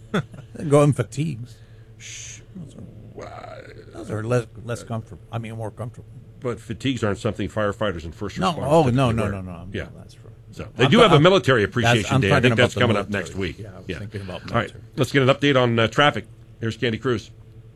Go in fatigues. Those are less comfortable. I mean, more comfortable. But fatigues aren't something firefighters and first No. responders. Oh, no. Yeah. That's true. So they do have a military appreciation day. I think that's coming up military. next week. Yeah, I was thinking about All right, military. let's get an update on traffic. Here's Candy Cruz.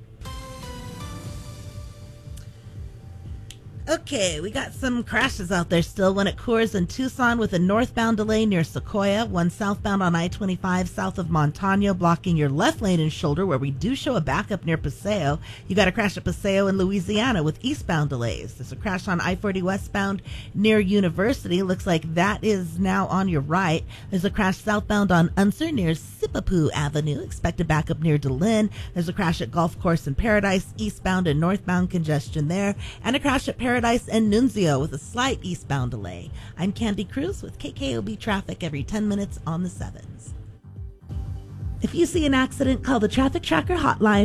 Okay, we got some crashes out there still. One at Coors in Tucson with a northbound delay near Sequoia. One southbound on I-25 south of Montano, blocking your left lane and shoulder, where we do show a backup near Paseo. You got a crash at Paseo in Louisiana with eastbound delays. There's a crash on I-40 westbound near University. Looks like that is now on your right. There's a crash southbound on Unser near Sipapoo Avenue. Expected backup near DeLynn. There's a crash at Golf Course in Paradise, eastbound and northbound congestion there. And a crash at Paradise and Nunzio with a slight eastbound delay. I'm Candy Cruz with KKOB Traffic every 10 minutes on the 7s. If you see an accident, call the Traffic Tracker hotline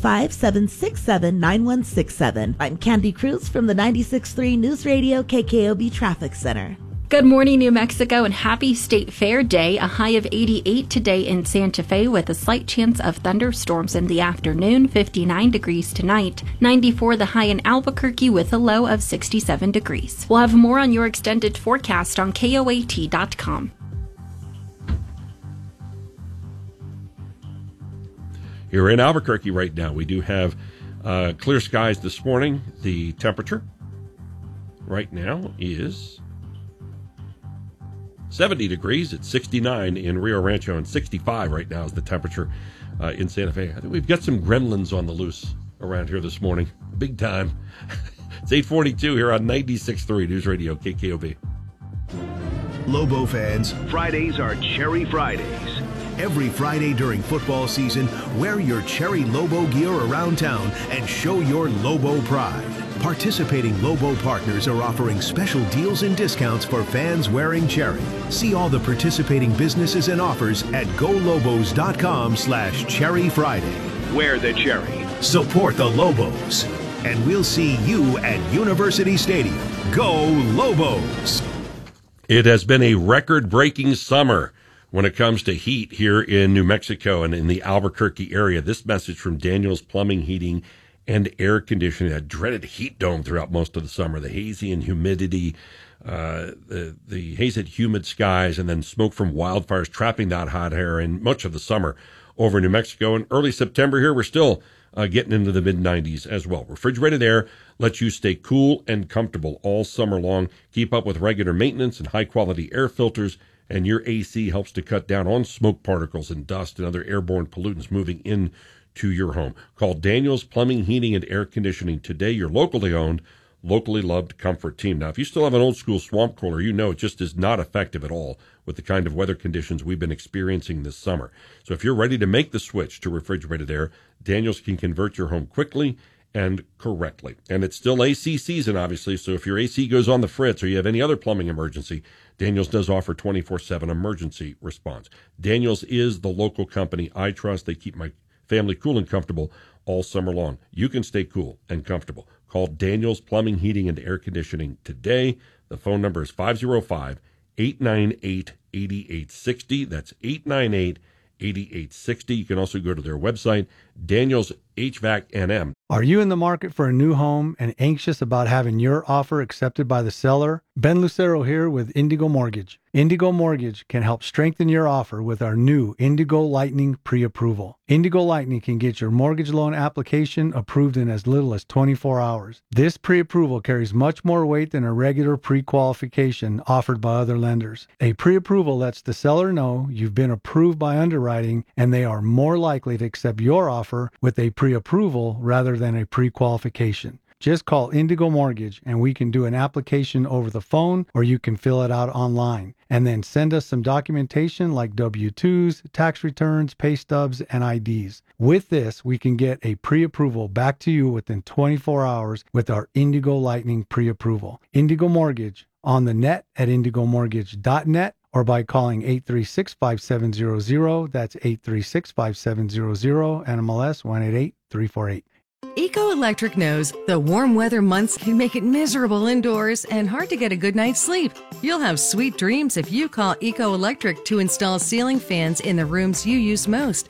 505-767-9167. I'm Candy Cruz from the 96.3 News Radio KKOB Traffic Center. Good morning, New Mexico, and happy State Fair Day. A high of 88 today in Santa Fe with a slight chance of thunderstorms in the afternoon, 59 degrees tonight. 94 the high in Albuquerque with a low of 67 degrees. We'll have more on your extended forecast on KOAT.com. Here in Albuquerque right now, we do have clear skies this morning. The temperature right now is 70 degrees. It's 69 in Rio Rancho, and 65 right now is the temperature in Santa Fe. I think we've got some gremlins on the loose around here this morning. Big time. It's 8:42 here on 96.3 News Radio KKOB. Lobo fans, Fridays are Cherry Fridays. Every Friday during football season, wear your Cherry Lobo gear around town and show your Lobo pride. Participating Lobo partners are offering special deals and discounts for fans wearing Cherry. See all the participating businesses and offers at golobos.com/Cherry Friday. Wear the Cherry. Support the Lobos. And we'll see you at University Stadium. Go Lobos! It has been a record-breaking summer when it comes to heat here in New Mexico and in the Albuquerque area. This message from Daniels Plumbing, Heating, and Air Conditioning. That dreaded heat dome throughout most of the summer. The hazy and humidity, the hazy, humid skies, and then smoke from wildfires trapping that hot air in much of the summer over New Mexico. In early September here, we're still getting into the mid-90s as well. Refrigerated air lets you stay cool and comfortable all summer long. Keep up with regular maintenance and high-quality air filters, and your AC helps to cut down on smoke particles and dust and other airborne pollutants moving in to your home. Call Daniels Plumbing, Heating, and Air Conditioning today. Your locally owned, locally loved comfort team. Now, if you still have an old school swamp cooler, you know it just is not effective at all with the kind of weather conditions we've been experiencing this summer. So if you're ready to make the switch to refrigerated air, Daniels can convert your home quickly and correctly. And it's still AC season, obviously, so if your AC goes on the fritz or you have any other plumbing emergency, Daniels does offer 24/7 emergency response. Daniels is the local company I trust. They keep my family cool and comfortable all summer long. You can stay cool and comfortable. Call Daniels Plumbing, Heating, and Air Conditioning today. The phone number is 505-898-8860. That's 898-8860. You can also go to their website, Daniels HVAC NM. Are you in the market for a new home and anxious about having your offer accepted by the seller? Ben Lucero here with Indigo Mortgage. Indigo Mortgage can help strengthen your offer with our new Indigo Lightning pre-approval. Indigo Lightning can get your mortgage loan application approved in as little as 24 hours. This pre-approval carries much more weight than a regular pre-qualification offered by other lenders. A pre-approval lets the seller know you've been approved by underwriting and they are more likely to accept your offer with a pre-approval rather than a pre-qualification. Just call Indigo Mortgage and we can do an application over the phone or you can fill it out online. And then send us some documentation like W-2s, tax returns, pay stubs, and IDs. With this, we can get a pre-approval back to you within 24 hours with our Indigo Lightning pre-approval. Indigo Mortgage on the net at indigomortgage.net or by calling 836-5700. That's 836-5700, NMLS 188348. Eco Electric knows the warm weather months can make it miserable indoors and hard to get a good night's sleep. You'll have sweet dreams if you call Eco Electric to install ceiling fans in the rooms you use most.